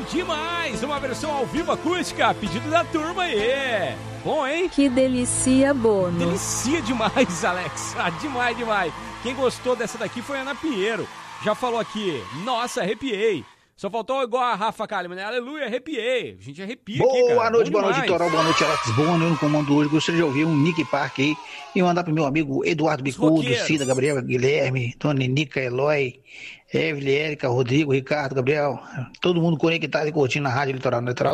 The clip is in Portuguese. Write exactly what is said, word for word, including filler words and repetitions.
demais! Uma versão ao vivo acústica, pedido da turma aí. Bom, hein? Que delícia, Bono. Delicia demais, Alex. Ah, demais, demais. Quem gostou dessa daqui foi a Ana Pinheiro. Já falou aqui, nossa, arrepiei. Só faltou igual a Rafa Kalimann, né? Aleluia, arrepiei. A gente arrepia boa aqui, cara. Boa noite, Bom boa noite, Toral. Boa noite, Alex. Boa noite no comando hoje. Gostaria de ouvir um Nick Park aí e mandar pro meu amigo Eduardo Bicudo, Cida, Gabriel, Guilherme, Dona Nica, Eloy, Evelyn, Érica, Rodrigo, Ricardo, Gabriel. Todo mundo conectado e curtindo a Rádio Litoral Litoral.